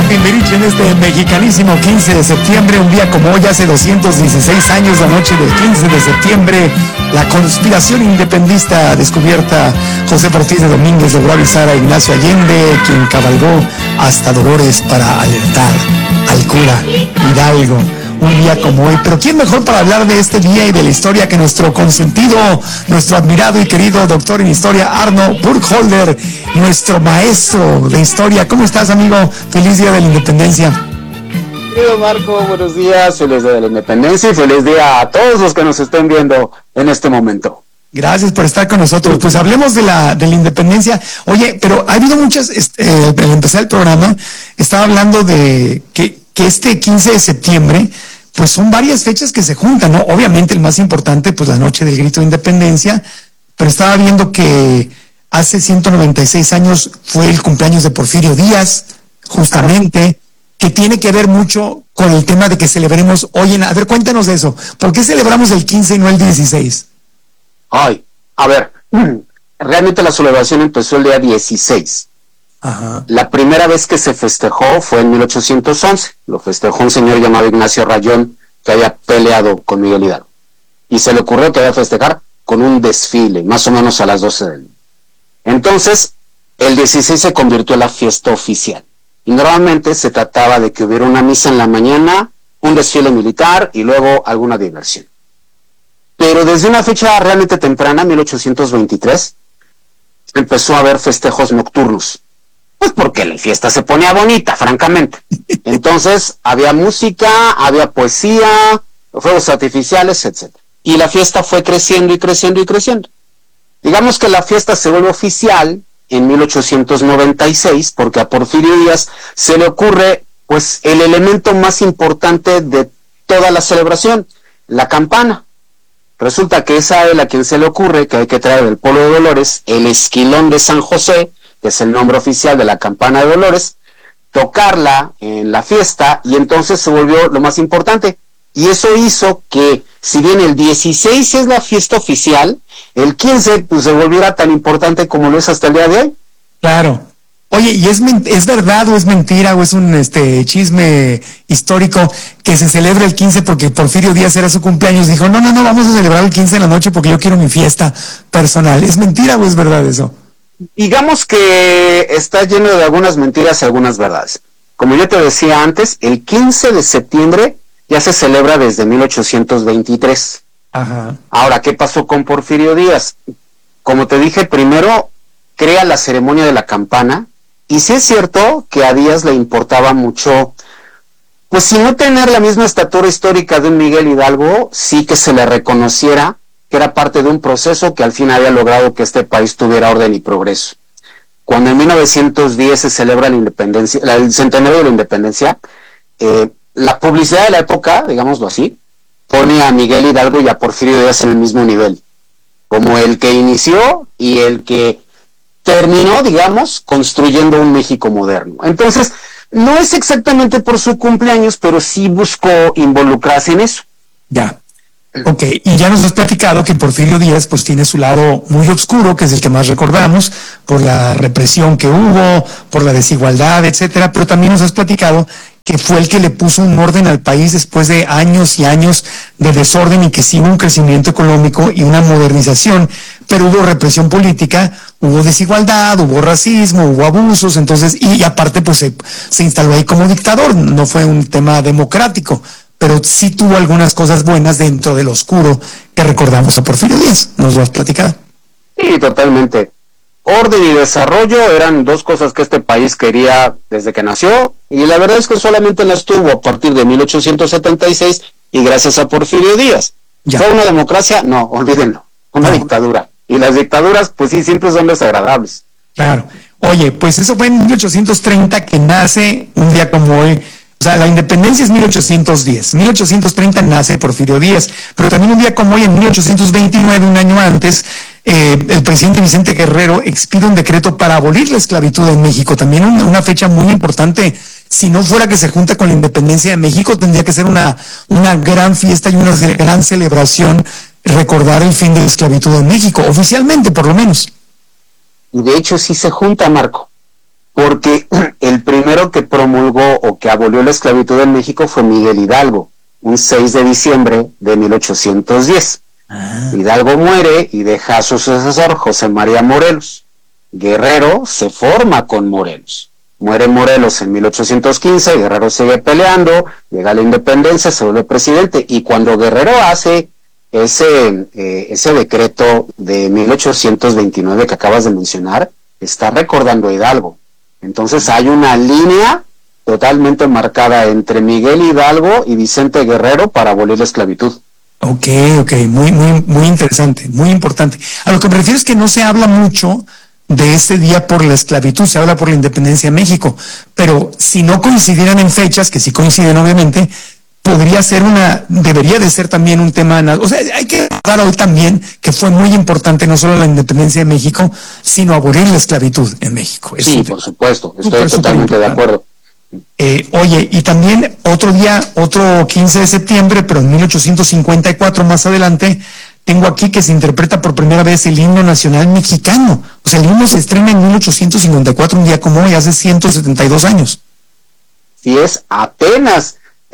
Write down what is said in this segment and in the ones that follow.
Timbiriche en este mexicanísimo 15 de septiembre, un día como hoy, hace 216 años, la noche del 15 de septiembre, la conspiración independista descubierta. José Ortiz de Domínguez logró avisar a Ignacio Allende, quien cabalgó hasta Dolores para alertar al cura Hidalgo. Un día como hoy, pero ¿quién mejor para hablar de este día y de la historia que nuestro consentido, nuestro admirado y querido doctor en historia, Arno Burkholder, nuestro maestro de historia? ¿Cómo estás, amigo? Feliz Día de la Independencia. Querido Marco, buenos días, feliz Día de la Independencia y feliz día a todos los que nos estén viendo en este momento. Gracias por estar con nosotros. Pues hablemos de la independencia. Oye, pero ha habido muchas, al empezar el programa, estaba hablando de que este 15 de septiembre, pues son varias fechas que se juntan, ¿no? Obviamente el más importante, pues la noche del grito de independencia, pero estaba viendo que hace 196 años fue el cumpleaños de Porfirio Díaz, justamente, que tiene que ver mucho con el tema de que celebremos hoy en... A ver, cuéntanos de eso. ¿Por qué celebramos el 15 y no el 16? Ay, a ver, realmente la celebración empezó el día 16. Ajá. La primera vez que se festejó fue en 1811. Lo festejó un señor llamado Ignacio Rayón, que había peleado con Miguel Hidalgo. Y se le ocurrió que había festejar con un desfile, más o menos a las 12 del día. Entonces, el 16 se convirtió en la fiesta oficial. Y normalmente se trataba de que hubiera una misa en la mañana, un desfile militar y luego alguna diversión. Pero desde una fecha realmente temprana, 1823, empezó a haber festejos nocturnos. Pues porque la fiesta se ponía bonita, francamente. Entonces, había música, había poesía, fuegos artificiales, etc. Y la fiesta fue creciendo y creciendo y creciendo. Digamos que la fiesta se vuelve oficial en 1896, porque a Porfirio Díaz se le ocurre, pues, el elemento más importante de toda la celebración, la campana. Resulta que es a él a quien se le ocurre que hay que traer del pueblo de Dolores el esquilón de San José, que es el nombre oficial de la campana de Dolores, tocarla en la fiesta, y entonces se volvió lo más importante. Y eso hizo que, si bien el 16 es la fiesta oficial, el 15 pues se volviera tan importante como lo es hasta el día de hoy. Claro. Oye, ¿y es verdad o es mentira o es un chisme histórico que se celebra el 15 porque Porfirio Díaz era su cumpleaños? Dijo, no, vamos a celebrar el 15 de la noche porque yo quiero mi fiesta personal. ¿Es mentira o es verdad eso? Digamos que está lleno de algunas mentiras y algunas verdades. Como yo te decía antes, el 15 de septiembre ya se celebra desde 1823. Ajá. Ahora, ¿qué pasó con Porfirio Díaz? Como te dije, primero crea la ceremonia de la campana, y sí es cierto que a Díaz le importaba mucho, pues si no tener la misma estatura histórica de un Miguel Hidalgo, sí que se le reconociera que era parte de un proceso que al fin había logrado que este país tuviera orden y progreso. Cuando en 1910 se celebra la independencia, el centenario de la independencia, la publicidad de la época, digámoslo así, pone a Miguel Hidalgo y a Porfirio Díaz en el mismo nivel, como el que inició y el que terminó, digamos, construyendo un México moderno. Entonces, no es exactamente por su cumpleaños, pero sí buscó involucrarse en eso. Ya. Ok, y ya nos has platicado que Porfirio Díaz pues tiene su lado muy oscuro, que es el que más recordamos, por la represión que hubo, por la desigualdad, etcétera, pero también nos has platicado que fue el que le puso un orden al país después de años y años de desorden, y que sí hubo un crecimiento económico y una modernización, pero hubo represión política, hubo desigualdad, hubo racismo, hubo abusos, entonces, y aparte pues se instaló ahí como dictador, no fue un tema democrático, pero sí tuvo algunas cosas buenas dentro del oscuro que recordamos a Porfirio Díaz. ¿Nos lo has platicado? Sí, totalmente. Orden y desarrollo eran dos cosas que este país quería desde que nació, y la verdad es que solamente las tuvo a partir de 1876 y gracias a Porfirio Díaz. Ya. ¿Fue una democracia? No, olvídenlo, una dictadura. Y las dictaduras, pues sí, siempre son desagradables. Claro. Oye, pues eso fue en 1830 que nace, un día como hoy. O sea, la independencia es 1810. 1830 nace Porfirio Díaz, pero también un día como hoy, en 1829, un año antes, el presidente Vicente Guerrero expide un decreto para abolir la esclavitud en México. También una fecha muy importante. Si no fuera que se junta con la independencia de México, tendría que ser una gran fiesta y una gran celebración, recordar el fin de la esclavitud en México, oficialmente por lo menos. Y de hecho sí se junta, Marco, porque el primero que promulgó o que abolió la esclavitud en México fue Miguel Hidalgo, un 6 de diciembre de 1810. Hidalgo muere y deja a su sucesor, José María Morelos. Guerrero se forma con Morelos. Muere Morelos en 1815, Guerrero sigue peleando, llega la independencia, se vuelve presidente, y cuando Guerrero hace ese decreto de 1829 que acabas de mencionar, está recordando a Hidalgo. Entonces hay una línea totalmente marcada entre Miguel Hidalgo y Vicente Guerrero para abolir la esclavitud. Ok, muy interesante, muy importante. A lo que me refiero es que no se habla mucho de este día por la esclavitud, se habla por la independencia de México, pero si no coincidieran en fechas, que sí coinciden obviamente, debería de ser también un tema, o sea, hay que recordar hoy también que fue muy importante no solo la independencia de México, sino abolir la esclavitud en México. Sí, por supuesto, estoy totalmente de acuerdo. Oye, y también otro 15 de septiembre, pero en 1854 más adelante, tengo aquí que se interpreta por primera vez el himno nacional mexicano. O sea, el himno se estrena en 1854, un día como hoy, hace 172 años. Sí, es apenas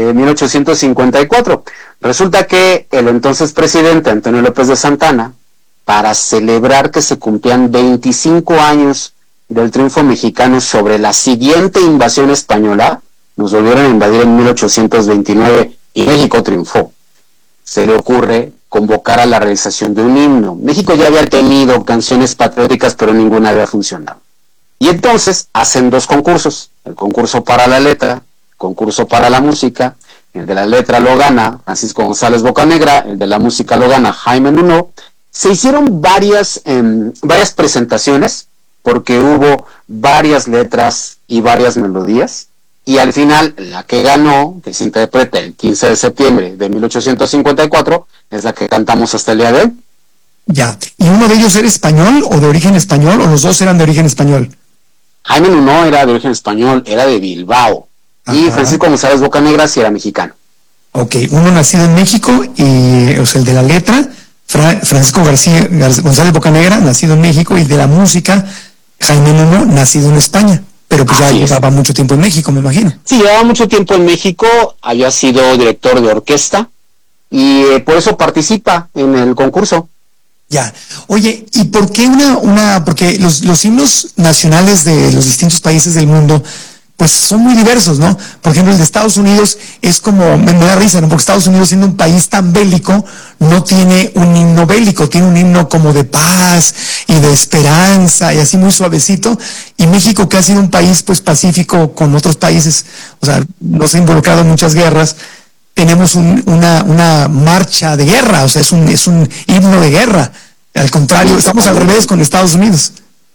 1854. Resulta que el entonces presidente Antonio López de Santana, para celebrar que se cumplían 25 años del triunfo mexicano sobre la siguiente invasión española, nos volvieron a invadir en 1829 y México triunfó. Se le ocurre convocar a la realización de un himno. México ya había tenido canciones patrióticas, pero ninguna había funcionado. Y entonces hacen dos concursos, el concurso para la letra, concurso para la música. El de la letra lo gana Francisco González Bocanegra, el de la música lo gana Jaime Nuno. Se hicieron varias presentaciones, porque hubo varias letras y varias melodías, y al final la que ganó, que se interpreta el 15 de septiembre de 1854, es la que cantamos hasta el día de hoy. Ya, ¿y uno de ellos era español o de origen español, o los dos eran de origen español? Jaime Nuno era de origen español, era de Bilbao. Ajá. Y Francisco González Bocanegra sí era mexicano. Ok, uno nacido en México, y, o sea, el de la letra, Francisco González Bocanegra, nacido en México, y el de la música, Jaime Nuno, nacido en España, pero pues ya llevaba mucho tiempo en México, me imagino. Sí, llevaba mucho tiempo en México, había sido director de orquesta, y por eso participa en el concurso. Ya. Oye, ¿y por qué porque los himnos nacionales de los distintos países del mundo, pues son muy diversos, ¿no? Por ejemplo, el de Estados Unidos es como, me da risa, ¿no? Porque Estados Unidos, siendo un país tan bélico, no tiene un himno bélico, tiene un himno como de paz y de esperanza y así muy suavecito. Y México, que ha sido un país pues pacífico con otros países, o sea, no se ha involucrado en muchas guerras, tenemos una marcha de guerra, o sea, es un himno de guerra. Al contrario, estamos al revés con Estados Unidos.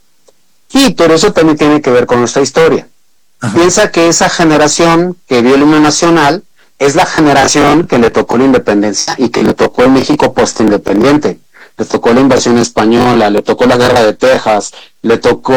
Sí, pero eso también tiene que ver con nuestra historia. Ajá. Piensa que esa generación que vio el himno nacional es la generación que le tocó la independencia y que le tocó el México postindependiente. Le tocó la invasión española, le tocó la guerra de Texas, le tocó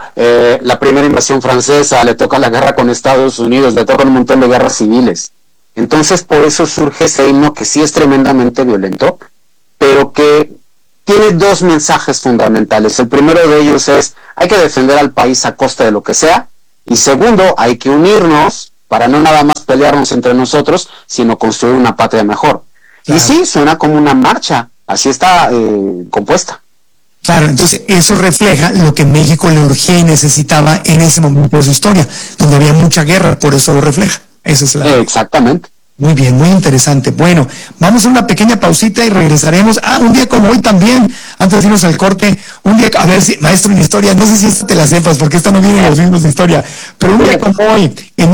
la primera invasión francesa, le toca la guerra con Estados Unidos, le toca un montón de guerras civiles. Entonces por eso surge ese himno que sí es tremendamente violento, pero que tiene dos mensajes fundamentales. El primero de ellos es, hay que defender al país a costa de lo que sea, y segundo, hay que unirnos para no nada más pelearnos entre nosotros, sino construir una patria mejor. Claro. Y sí, suena como una marcha, así está compuesta. Claro, entonces eso refleja lo que México le urgía y necesitaba en ese momento de su historia, donde había mucha guerra, por eso lo refleja. Esa es la... Exactamente. Muy bien, muy interesante. Bueno, vamos a una pequeña pausita y regresaremos. Un día como hoy también, antes de irnos al corte, un día, a ver si, maestro en historia, no sé si esta te la sepas, porque esta no viene en los libros de historia, pero un día como hoy, en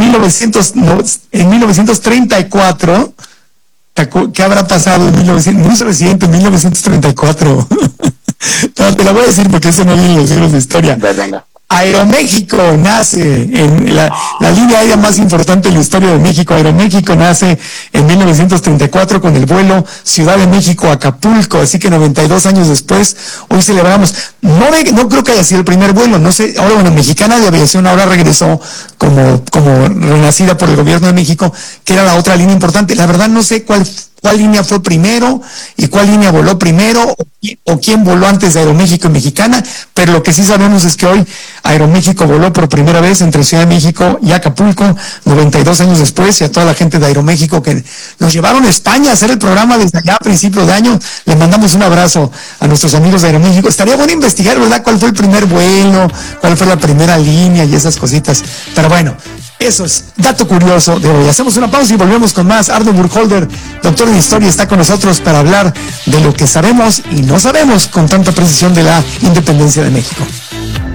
1934, ¿qué habrá pasado en 1900? Muy reciente, en 1934. No, te la voy a decir porque eso no viene en los libros de historia. Venga. Aeroméxico nace en la línea aérea más importante en la historia de México. Aeroméxico nace en 1934 con el vuelo Ciudad de México a Acapulco, así que 92 años después, hoy celebramos. No creo que haya sido el primer vuelo, no sé, ahora bueno, Mexicana de Aviación ahora regresó como renacida por el gobierno de México, que era la otra línea importante. La verdad no sé cuál cuál línea fue primero y cuál línea voló primero o quién voló antes de Aeroméxico y Mexicana, pero lo que sí sabemos es que hoy Aeroméxico voló por primera vez entre Ciudad de México y Acapulco, 92 años después, y a toda la gente de Aeroméxico que nos llevaron a España a hacer el programa desde allá a principios de año, le mandamos un abrazo a nuestros amigos de Aeroméxico. Estaría bueno investigar, ¿verdad?, cuál fue el primer vuelo, cuál fue la primera línea y esas cositas, pero bueno, eso es dato curioso de hoy. Hacemos una pausa y volvemos con más. Arno Burkholder, doctor en historia, está con nosotros para hablar de lo que sabemos y no sabemos con tanta precisión de la independencia de México.